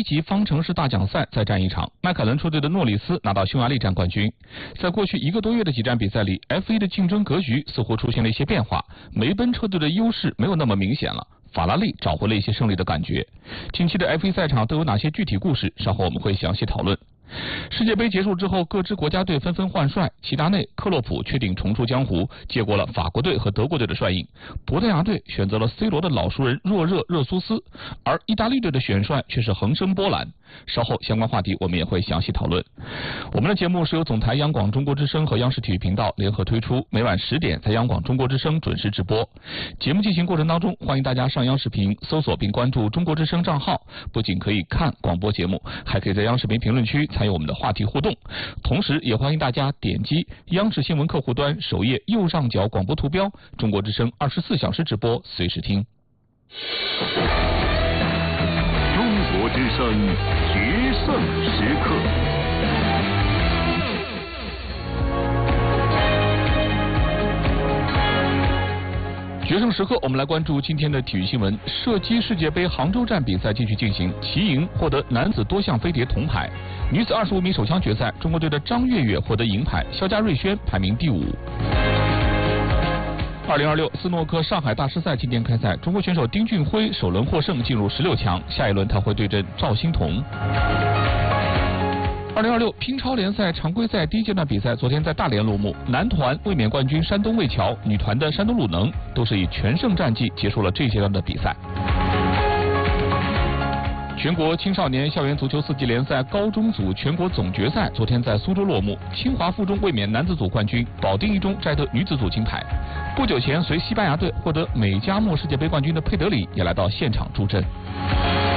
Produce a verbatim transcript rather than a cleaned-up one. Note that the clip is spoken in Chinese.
级方程式大奖赛再战一场，迈凯伦车队的诺里斯拿到匈牙利站冠军。在过去一个多月的几站比赛里 ，F 一 的竞争格局似乎出现了一些变化，梅奔车队的优势没有那么明显了。法拉利找回了一些胜利的感觉。近期的 F 一 赛场都有哪些具体故事？稍后我们会详细讨论。世界杯结束之后，各支国家队纷纷换帅，齐达内、克洛普确定重出江湖，接过了法国队和德国队的帅印。葡萄牙队选择了 C 罗的老熟人若热热苏斯，而意大利队的选帅却是横生波澜。稍后相关话题我们也会详细讨论。我们的节目是由总台央广中国之声和央视体育频道联合推出，每晚十点在央广中国之声准时直播。节目进行过程当中，欢迎大家上央视频搜索并关注中国之声账号，不仅可以看广播节目，还可以在央视频评论区参与我们的话题互动。同时也欢迎大家点击央视新闻客户端首页右上角广播图标，中国之声二十四小时直播，随时听。 中国之声决胜时刻。 决胜时刻，我们来关注今天的体育新闻。射击世界杯杭州站比赛继续进行，齐莹获得男子多项飞碟铜牌。女子二十五米手枪决赛，中国队的张悦悦获得银牌，肖家瑞轩排名第五。二零二六斯诺克上海大师赛今天开赛，中国选手丁俊晖首轮获胜，进入十六强，下一轮他会对阵赵欣彤。二零二六乒超联赛常规赛第一阶段比赛昨天在大连落幕，男团卫冕冠军山东魏桥，女团的山东鲁能都是以全胜战绩结束了这一阶段的比赛。全国青少年校园足球四级联赛高中组全国总决赛昨天在苏州落幕，清华附中卫冕男子组冠军，保定一中摘得女子组金牌。不久前随西班牙队获得美加墨世界杯冠军的佩德里也来到现场助阵。